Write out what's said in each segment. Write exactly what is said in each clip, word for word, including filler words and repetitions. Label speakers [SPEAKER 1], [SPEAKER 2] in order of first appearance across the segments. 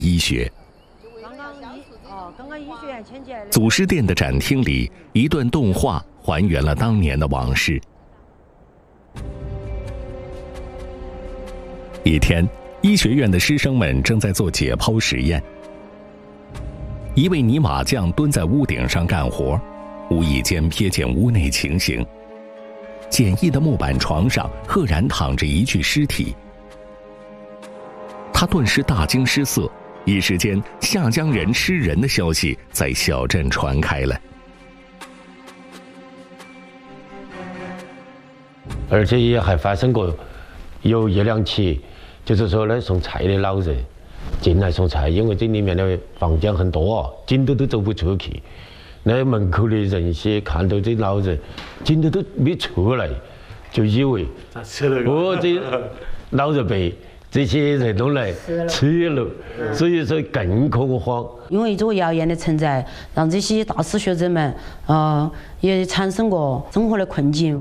[SPEAKER 1] 医学。祖师殿的展厅里，一段动画还原了当年的往事。一天，医学院的师生们正在做解剖实验。一位泥瓦匠蹲在屋顶上干活，无意间瞥见屋内情形。简易的木板床上赫然躺着一具尸体。他顿时大惊失色，一时间下江人吃人的消息在小镇传开了。
[SPEAKER 2] 而且也还发生过有一两起，就是说呢，送菜的老人进来送菜，因为这里面的房间很多，紧都都走不出去。那门口的人些看到这老人，紧都都没出来，就以为我这老人被这些人都来吃了，所以说更恐慌。
[SPEAKER 3] 因为这个谣言的存在，让这些大师学者们，呃，也产生过生活的困境。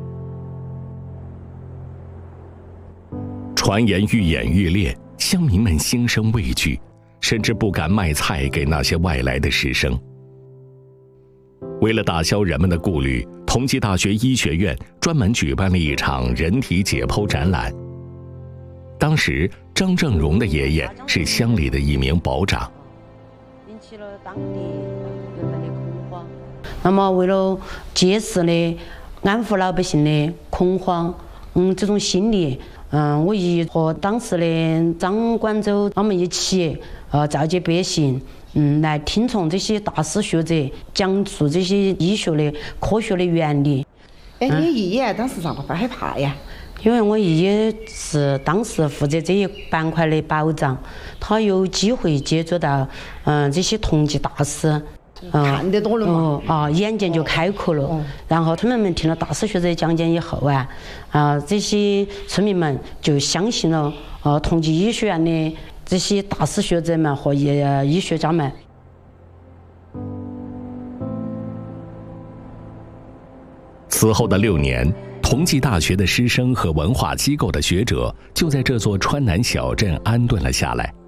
[SPEAKER 1] 传言愈演愈烈，乡民们心生畏惧，甚至不敢卖菜给那些外来的师生。为了打消人们的顾虑，同济大学医学院专门举办了一场人体解剖展览。当时，张正荣的爷爷是乡里的一名保长，
[SPEAKER 3] 引起了当地人们的恐慌。那么，为了及时的安抚老百姓的恐慌，嗯，这种心理，嗯，我一和当时的张管周他们一起，呃，召集百姓。嗯，来听从这些大师学者讲述这些医学的科学的原理。
[SPEAKER 4] 哎，你爷爷当时咋不害怕呀？
[SPEAKER 3] 因为我爷爷是当时负责这一板块的保长，他有机会接触到嗯、呃、这些同济大师，
[SPEAKER 4] 嗯、呃，看得多了嘛，
[SPEAKER 3] 哦、呃、啊，眼界就开阔了。哦、然后村民们听了大师学者讲解以后啊，啊、呃、这些村民们就相信了呃同济医学院的。这些大师学者们和医医学家们。
[SPEAKER 1] 此后的六年，同济大学的师生和文化机构的学者就在这座川南小镇安顿了下来。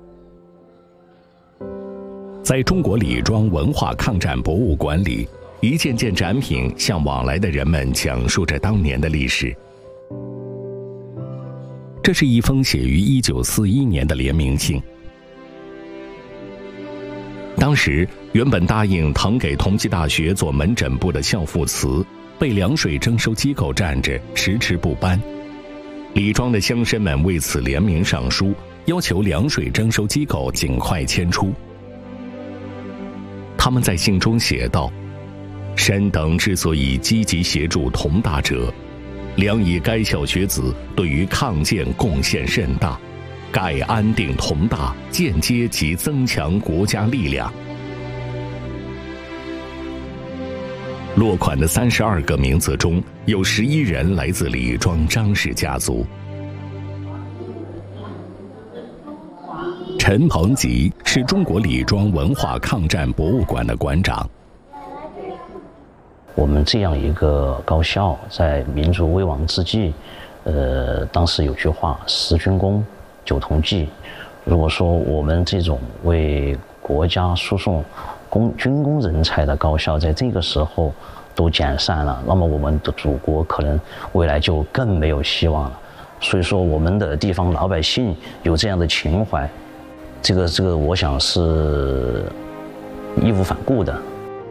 [SPEAKER 1] 在中国李庄文化抗战博物馆里，一件件展品向往来的人们讲述着当年的历史。这是一封写于一九四一年的联名信。当时原本答应腾给同济大学做门诊部的校副祠，被凉水征收机构占着，迟迟不搬。李庄的乡绅们为此联名上书，要求凉水征收机构尽快迁出。他们在信中写道：“绅等之所以积极协助同大者，良以该校学子对于抗建贡献甚大，盖安定同大，间接及增强国家力量。”落款的三十二个名字中，有十一人来自李庄张氏家族。陈鹏吉是中国李庄文化抗战博物馆的馆长。
[SPEAKER 5] 我们这样一个高校，在民族危亡之际，呃，当时有句话“十军功，九同济”。如果说我们这种为国家输送工军工人才的高校，在这个时候都解散了，那么我们的祖国可能未来就更没有希望了。所以说，我们的地方老百姓有这样的情怀，这个这个，我想是义无反顾的。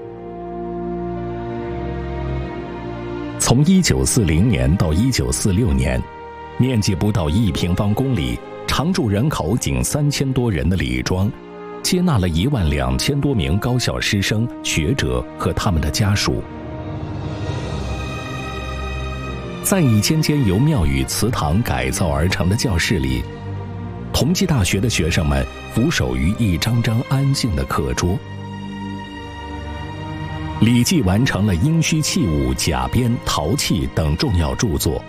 [SPEAKER 1] 从一九四零年到一九四六年，面积不到一平方公里、常住人口仅三千多人的李庄，接纳了一万两千多名高校师生、学者和他们的家属。在一间间由庙宇祠堂改造而成的教室里，同济大学的学生们俯首于一张张安静的课桌。李济完成了殷墟器物、甲边、陶器等重要著作。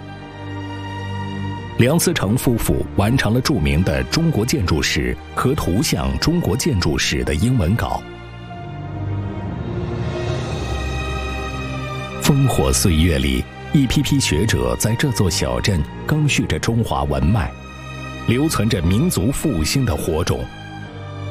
[SPEAKER 1] 梁思成夫妇完成了著名的《中国建筑史》和图像《中国建筑史》的英文稿。烽火岁月里，一批批学者在这座小镇更续着中华文脉，留存着民族复兴的火种。